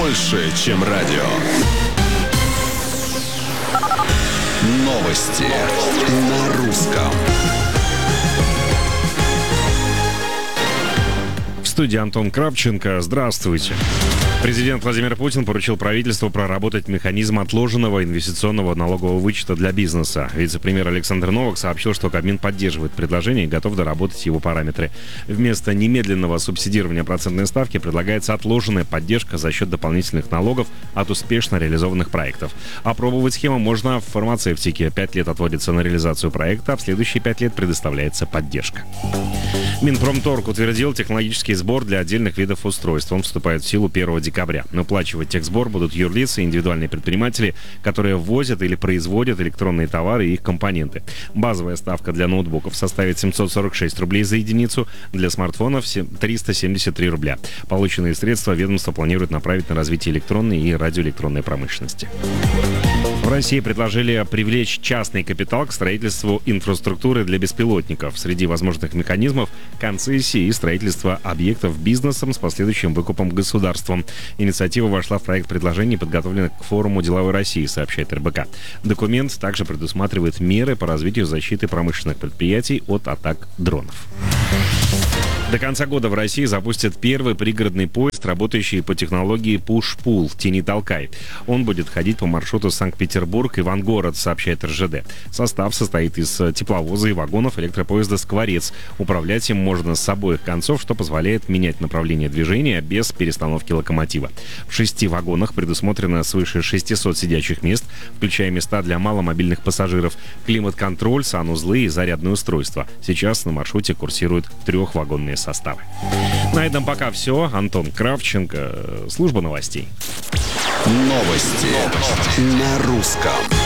больше, чем радио. Новости на русском. В студии Антон Кравченко. Здравствуйте. Президент Владимир Путин поручил правительству проработать механизм отложенного инвестиционного налогового вычета для бизнеса. Вице-премьер Александр Новак сообщил, что Кабмин поддерживает предложение и готов доработать его параметры. Вместо немедленного субсидирования процентной ставки предлагается отложенная поддержка за счет дополнительных налогов от успешно реализованных проектов. Опробовать схему можно в фармацевтике. 5 лет отводится на реализацию проекта, а в следующие 5 лет предоставляется поддержка. Минпромторг утвердил технологический сбор для отдельных видов устройств. Он вступает в силу 1 декабря. Уплачивать техсбор будут юрлицы и индивидуальные предприниматели, которые ввозят или производят электронные товары и их компоненты. Базовая ставка для ноутбуков составит 746 рублей за единицу, для смартфонов 373 рубля. Полученные средства ведомство планирует направить на развитие электронной и радиоэлектронной промышленности. В России предложили привлечь частный капитал к строительству инфраструктуры для беспилотников. Среди возможных механизмов – концессии и строительство объектов бизнесом с последующим выкупом государством. Инициатива вошла в проект предложений, подготовленных к форуму «Деловой России», сообщает РБК. Документ также предусматривает меры по развитию защиты промышленных предприятий от атак дронов. До конца года в России запустят первый пригородный поезд, работающий по технологии push-pull «Тяни толкай». Он будет ходить по маршруту Санкт-Петербург-Ивангород, сообщает РЖД. Состав состоит из тепловоза и вагонов электропоезда «Скворец». Управлять им можно с обоих концов, что позволяет менять направление движения без перестановки локомотива. В 6 вагонах предусмотрено свыше 600 сидячих мест, включая места для маломобильных пассажиров, климат-контроль, санузлы и зарядное устройство. Сейчас на маршруте курсируют 3-вагонные составы. На этом пока все. Антон Кравченко, служба новостей. Новости на русском.